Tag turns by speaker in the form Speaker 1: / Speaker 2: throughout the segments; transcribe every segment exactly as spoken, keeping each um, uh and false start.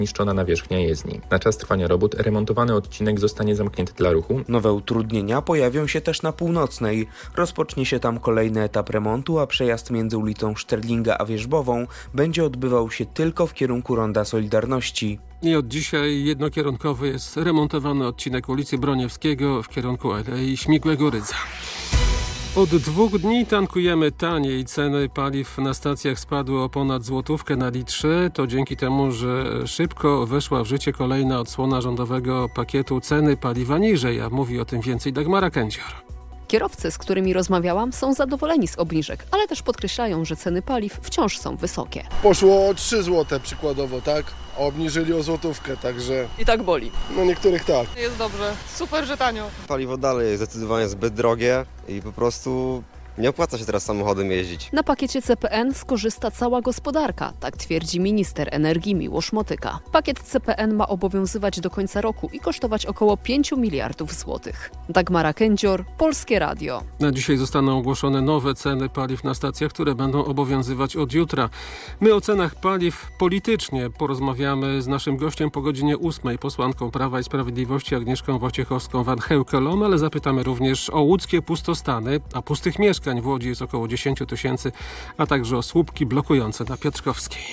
Speaker 1: niszczona nawierzchnia jezdni. Na czas trwania robót remontowany odcinek zostanie zamknięty dla ruchu.
Speaker 2: Nowe utrudnienia pojawią się też na Północnej. Rozpocznie się tam kolejny etap remontu, a przejazd między ulicą Szterlinga a Wierzbową będzie odbywał się tylko w kierunku Ronda Solidarności.
Speaker 3: I od dzisiaj jednokierunkowy jest remontowany odcinek ulicy Broniewskiego w kierunku Alei Śmigłego Rydza. Od dwóch dni tankujemy taniej. Ceny paliw na stacjach spadły o ponad złotówkę na litrze. To dzięki temu, że szybko weszła w życie kolejna odsłona rządowego pakietu ceny paliwa niżej. A mówi o tym więcej Dagmara Kędzior.
Speaker 4: Kierowcy, z którymi rozmawiałam, są zadowoleni z obniżek, ale też podkreślają, że ceny paliw wciąż są wysokie.
Speaker 5: Poszło o trzy złote przykładowo, tak? A obniżyli o złotówkę, także...
Speaker 6: I tak boli.
Speaker 5: No niektórych tak.
Speaker 6: Jest dobrze. Super, że tanio.
Speaker 7: Paliwo dalej jest zdecydowanie zbyt drogie i po prostu... nie opłaca się teraz samochodem jeździć.
Speaker 4: Na pakiecie C P N skorzysta cała gospodarka, tak twierdzi minister energii Miłosz Motyka. Pakiet C P N ma obowiązywać do końca roku i kosztować około pięć miliardów złotych. Dagmara Kędzior, Polskie Radio.
Speaker 3: Na dzisiaj zostaną ogłoszone nowe ceny paliw na stacjach, które będą obowiązywać od jutra. My o cenach paliw politycznie porozmawiamy z naszym gościem po godzinie ósmej, posłanką Prawa i Sprawiedliwości Agnieszką Wojciechowską-Van Heukelom, ale zapytamy również o łódzkie pustostany, a pustych mieszkań w Łodzi jest około dziesięć tysięcy, a także o słupki blokujące na Piotrkowskiej.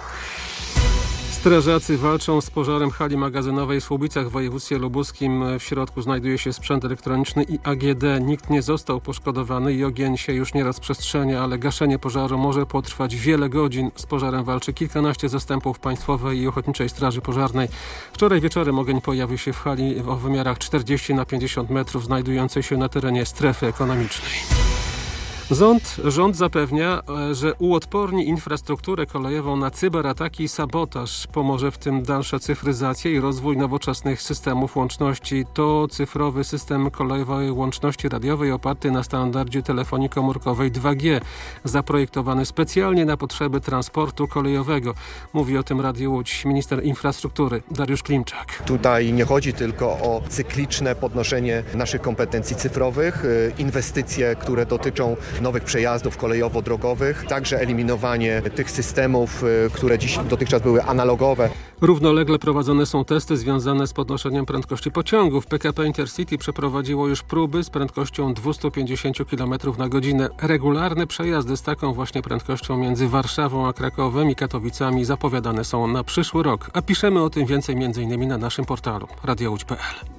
Speaker 3: Strażacy walczą z pożarem hali magazynowej w Słubicach w województwie lubuskim. W środku znajduje się sprzęt elektroniczny i A G D. Nikt nie został poszkodowany i ogień się już nieraz przestrzenia, ale gaszenie pożaru może potrwać wiele godzin. Z pożarem walczy kilkanaście zastępów Państwowej i Ochotniczej Straży Pożarnej. Wczoraj wieczorem ogień pojawił się w hali o wymiarach czterdzieści na pięćdziesiąt metrów, znajdującej się na terenie strefy ekonomicznej. Rząd, rząd zapewnia, że uodporni infrastrukturę kolejową na cyberataki i sabotaż. Pomoże w tym dalsza cyfryzacja i rozwój nowoczesnych systemów łączności. To cyfrowy system kolejowej łączności radiowej oparty na standardzie telefonii komórkowej dwa G, zaprojektowany specjalnie na potrzeby transportu kolejowego. Mówi o tym Radio Łódź minister infrastruktury Dariusz Klimczak.
Speaker 8: Tutaj nie chodzi tylko o cykliczne podnoszenie naszych kompetencji cyfrowych, inwestycje, które dotyczą nowych przejazdów kolejowo-drogowych, także eliminowanie tych systemów, które dziś dotychczas były analogowe.
Speaker 3: Równolegle prowadzone są testy związane z podnoszeniem prędkości pociągów. P K P Intercity przeprowadziło już próby z prędkością dwieście pięćdziesiąt kilometrów na godzinę. Regularne przejazdy z taką właśnie prędkością między Warszawą a Krakowem i Katowicami zapowiadane są na przyszły rok. A piszemy o tym więcej między innymi na naszym portalu radio łódź kropka p l.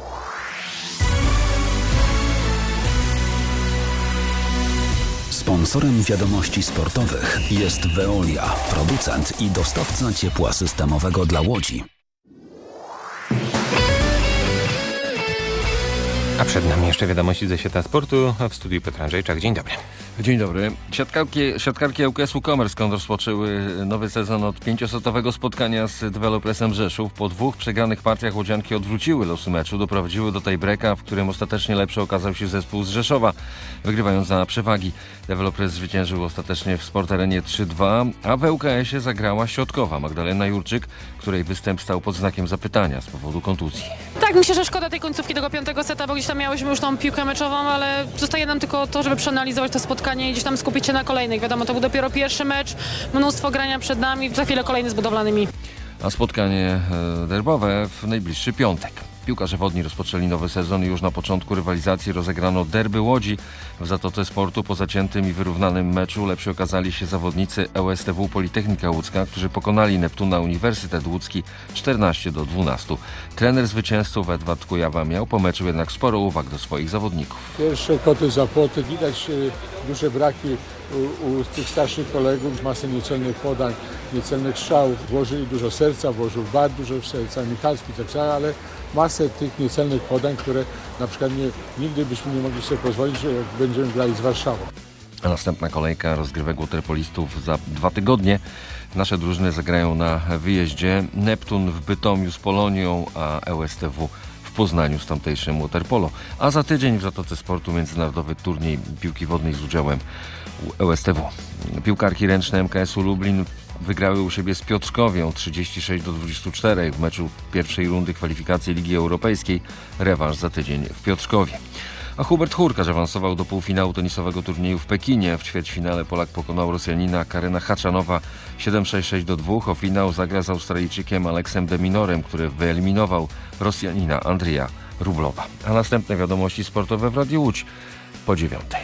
Speaker 9: Sponsorem wiadomości sportowych jest Veolia, producent i dostawca ciepła systemowego dla Łodzi.
Speaker 10: A przed nami jeszcze wiadomości ze świata sportu. W studiu Piotr Andrzejczak. Dzień dobry.
Speaker 11: Dzień dobry. Siatkarki, siatkarki ŁKS-u Commerzbank rozpoczęły nowy sezon od pięciosetowego spotkania z Developersem Rzeszów. Po dwóch przegranych partiach łodzianki odwróciły losy meczu, doprowadziły do tiebreaka, w którym ostatecznie lepszy okazał się zespół z Rzeszowa, wygrywając za przewagi. Developers zwyciężył ostatecznie w Sport Arenie trzy dwa, a w ŁKS-ie zagrała środkowa Magdalena Jurczyk, której występ stał pod znakiem zapytania z powodu kontuzji.
Speaker 12: Tak, myślę, że szkoda tej końcówki tego piątego seta, bo gdzieś tam miałyśmy już tą piłkę meczową, ale zostaje nam tylko to, żeby przeanalizować to spotkanie i gdzieś tam skupić się na kolejnych. Wiadomo, to był dopiero pierwszy mecz, mnóstwo grania przed nami, za chwilę kolejny z budowlanymi.
Speaker 11: A spotkanie derbowe w najbliższy piątek. Piłkarze wodni rozpoczęli nowy sezon i już na początku rywalizacji rozegrano derby Łodzi. W Zatoce Sportu po zaciętym i wyrównanym meczu lepsi okazali się zawodnicy L S T W Politechnika Łódzka, którzy pokonali Neptuna Uniwersytet Łódzki czternaście do dwunastu. Trener zwycięzców Edward Kujawa miał po meczu jednak sporo uwag do swoich zawodników.
Speaker 13: Pierwsze koty za płoty, widać duże braki u, u tych starszych kolegów, masę niecelnych podań, niecelnych strzałów. Włożyli dużo serca, włożył Bart dużo serca, Michalski, tak, ale masę tych niecelnych podań, które na przykład nie, nigdy byśmy nie mogli sobie pozwolić, że jak będziemy grali z Warszawą.
Speaker 11: A następna kolejka rozgrywek waterpolistów za dwa tygodnie. Nasze drużyny zagrają na wyjeździe. Neptun w Bytomiu z Polonią, a L S T W w Poznaniu z tamtejszym waterpolo. A za tydzień w Zatoce Sportu międzynarodowy turniej piłki wodnej z udziałem L S T W. Piłkarki ręczne M K S-u Lublin wygrały u siebie z Piotrkowią trzydzieści sześć do dwudziestu czterech w meczu pierwszej rundy kwalifikacji Ligi Europejskiej. Rewanż za tydzień w Piotrkowie. A Hubert Hurkacz awansował do półfinału tenisowego turnieju w Pekinie. W ćwierćfinale Polak pokonał Rosjanina Karyna Haczanowa siedem sześć sześć do dwóch. O finał zagra z Australijczykiem Aleksem de Minorem, który wyeliminował Rosjanina Andrija Rublowa. A następne wiadomości sportowe w Radiu Łódź po dziewiątej.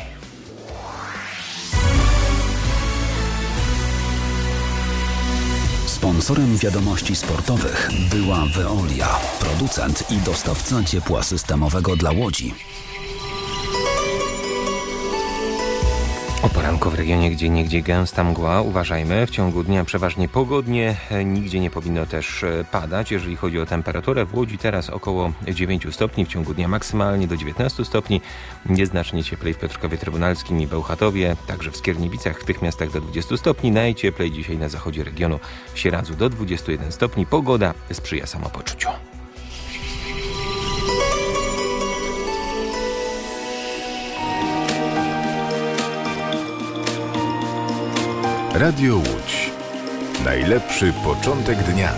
Speaker 9: Sponsorem wiadomości sportowych była Veolia, producent i dostawca ciepła systemowego dla Łodzi.
Speaker 10: O poranku w regionie, gdzie niegdzie gęsta mgła, uważajmy, w ciągu dnia przeważnie pogodnie, nigdzie nie powinno też padać. Jeżeli chodzi o temperaturę, w Łodzi teraz około dziewięć stopni, w ciągu dnia maksymalnie do dziewiętnaście stopni, nieznacznie cieplej w Piotrkowie Trybunalskim i Bełchatowie, także w Skierniewicach, w tych miastach do dwudziestu stopni, najcieplej dzisiaj na zachodzie regionu w Sieradzu do dwudziestu jeden stopni, pogoda sprzyja samopoczuciu.
Speaker 14: Radio Łódź. Najlepszy początek dnia.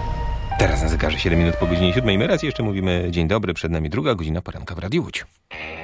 Speaker 10: Teraz na zegarze siedem minut po godzinie siódmej. My raz jeszcze mówimy dzień dobry, przed nami druga godzina poranka w Radiu Łódź.